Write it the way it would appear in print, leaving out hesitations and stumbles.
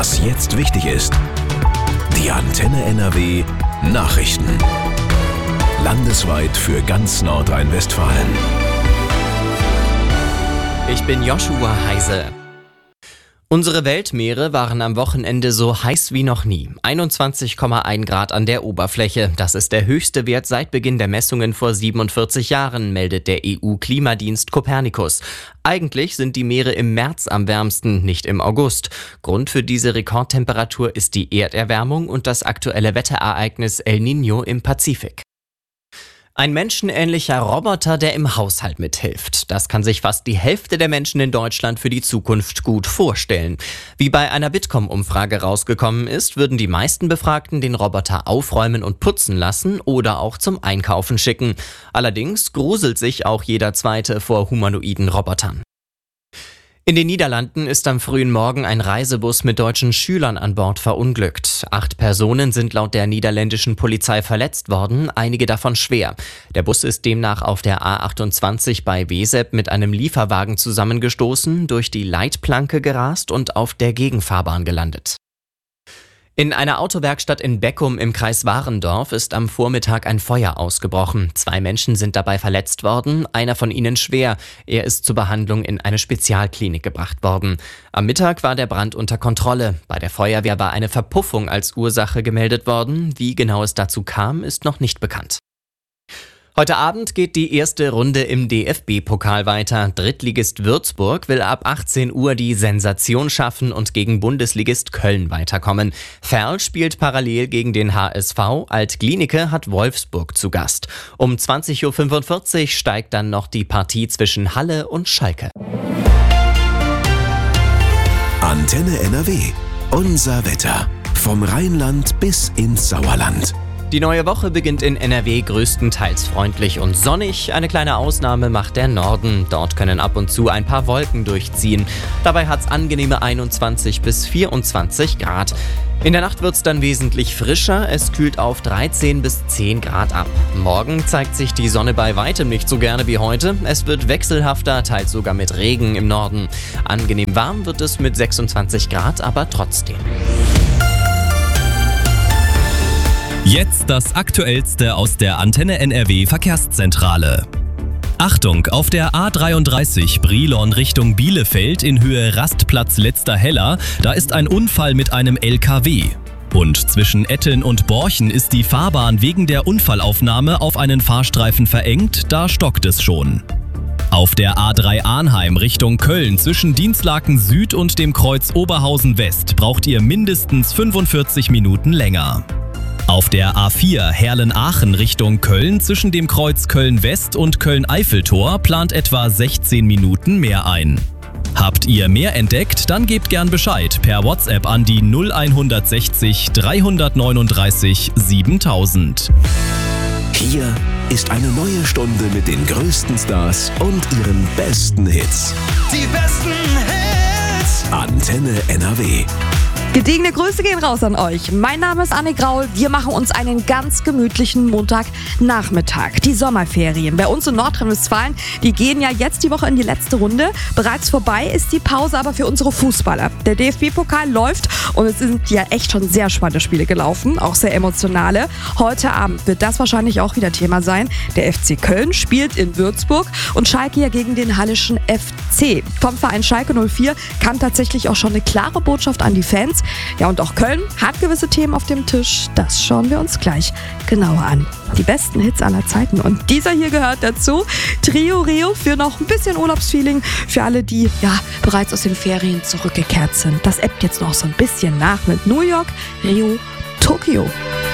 Was jetzt wichtig ist. Die Antenne NRW Nachrichten. Landesweit für ganz Nordrhein-Westfalen. Ich bin Joshua Heise. Unsere Weltmeere waren am Wochenende so heiß wie noch nie. 21,1 Grad an der Oberfläche. Das ist der höchste Wert seit Beginn der Messungen vor 47 Jahren, meldet der EU-Klimadienst Copernicus. Eigentlich sind die Meere im März am wärmsten, nicht im August. Grund für diese Rekordtemperatur ist die Erderwärmung und das aktuelle Wetterereignis El Niño im Pazifik. Ein menschenähnlicher Roboter, der im Haushalt mithilft. Das kann sich fast die Hälfte der Menschen in Deutschland für die Zukunft gut vorstellen. Wie bei einer Bitkom-Umfrage rausgekommen ist, würden die meisten Befragten den Roboter aufräumen und putzen lassen oder auch zum Einkaufen schicken. Allerdings gruselt sich auch jeder Zweite vor humanoiden Robotern. In den Niederlanden ist am frühen Morgen ein Reisebus mit deutschen Schülern an Bord verunglückt. 8 Personen sind laut der niederländischen Polizei verletzt worden, einige davon schwer. Der Bus ist demnach auf der A28 bei Wezep mit einem Lieferwagen zusammengestoßen, durch die Leitplanke gerast und auf der Gegenfahrbahn gelandet. In einer Autowerkstatt in Beckum im Kreis Warendorf ist am Vormittag ein Feuer ausgebrochen. 2 Menschen sind dabei verletzt worden, einer von ihnen schwer. Er ist zur Behandlung in eine Spezialklinik gebracht worden. Am Mittag war der Brand unter Kontrolle. Bei der Feuerwehr war eine Verpuffung als Ursache gemeldet worden. Wie genau es dazu kam, ist noch nicht bekannt. Heute Abend geht die erste Runde im DFB-Pokal weiter. Drittligist Würzburg will ab 18 Uhr die Sensation schaffen und gegen Bundesligist Köln weiterkommen. Verl spielt parallel gegen den HSV, Alt-Glienicke hat Wolfsburg zu Gast. Um 20.45 Uhr steigt dann noch die Partie zwischen Halle und Schalke. Antenne NRW. Unser Wetter. Vom Rheinland bis ins Sauerland. Die neue Woche beginnt in NRW größtenteils freundlich und sonnig. Eine kleine Ausnahme macht der Norden. Dort können ab und zu ein paar Wolken durchziehen. Dabei hat's angenehme 21 bis 24 Grad. In der Nacht wird's dann wesentlich frischer. Es kühlt auf 13 bis 10 Grad ab. Morgen zeigt sich die Sonne bei weitem nicht so gerne wie heute. Es wird wechselhafter, teils sogar mit Regen im Norden. Angenehm warm wird es mit 26 Grad, aber trotzdem. Jetzt das Aktuellste aus der Antenne NRW Verkehrszentrale. Achtung, auf der A33 Brilon Richtung Bielefeld in Höhe Rastplatz Letzter Heller, da ist ein Unfall mit einem LKW. Und zwischen Etteln und Borchen ist die Fahrbahn wegen der Unfallaufnahme auf einen Fahrstreifen verengt, da stockt es schon. Auf der A3 Arnheim Richtung Köln zwischen Dinslaken Süd und dem Kreuz Oberhausen West braucht ihr mindestens 45 Minuten länger. Auf der A4 Herlen-Aachen Richtung Köln zwischen dem Kreuz Köln-West und Köln-Eiffeltor plant etwa 16 Minuten mehr ein. Habt ihr mehr entdeckt? Dann gebt gern Bescheid per WhatsApp an die 0160 339 7000. Hier ist eine neue Stunde mit den größten Stars und ihren besten Hits. Die besten Hits. Antenne NRW. Gediegene Grüße gehen raus an euch. Mein Name ist Anne Graul. Wir machen uns einen ganz gemütlichen Montagnachmittag. Die Sommerferien bei uns in Nordrhein-Westfalen, die gehen ja jetzt die Woche in die letzte Runde. Bereits vorbei ist die Pause aber für unsere Fußballer. Der DFB-Pokal läuft und es sind ja echt schon sehr spannende Spiele gelaufen, auch sehr emotionale. Heute Abend wird das wahrscheinlich auch wieder Thema sein. Der FC Köln spielt in Würzburg und Schalke ja gegen den Hallischen FC. Vom Verein Schalke 04 kam tatsächlich auch schon eine klare Botschaft an die Fans. Ja, und auch Köln hat gewisse Themen auf dem Tisch. Das schauen wir uns gleich genauer an. Die besten Hits aller Zeiten. Und dieser hier gehört dazu. Trio Rio für noch ein bisschen Urlaubsfeeling. Für alle, die ja bereits aus den Ferien zurückgekehrt sind. Das ebbt jetzt noch so ein bisschen nach mit New York, Rio, Tokio.